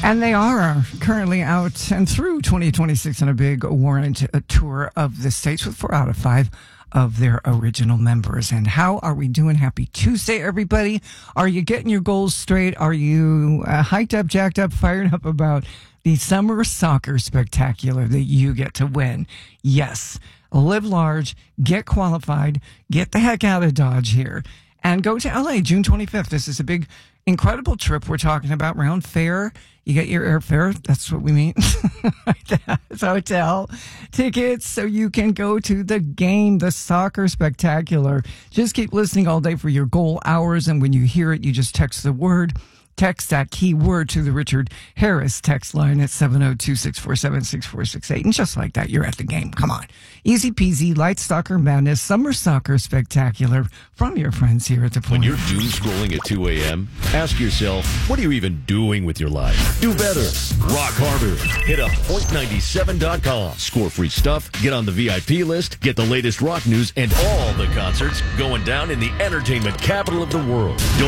And they are currently out and through 2026 on a big warrant tour of the States with 4 out of 5 of their original members. And how are we doing? Happy Tuesday, everybody. Are you getting your goals straight? Are you hyped up, jacked up, fired up about the Summer Soccer Spectacular that you get to win? Yes. Live large, get qualified, get the heck out of Dodge here, and go to LA June 25th. This is a big, incredible trip we're talking about. Round fare. You get your airfare. That's what we mean. That's hotel tickets so you can go to the game, the Soccer Spectacular. Just keep listening all day for your goal hours. And when you hear it, you just text that keyword to the Richard Harris text line at 702-647-6468. And just like that, you're at the game. Come on. Easy peasy, light soccer madness, Summer Soccer Spectacular from your friends here at the Point. When you're doom scrolling at 2 a.m., ask yourself, what are you even doing with your life? Do better. Rock Harbor. Hit up point97.com. Score free stuff, get on the VIP list, get the latest rock news and all the concerts going down in the entertainment capital of the world. Don't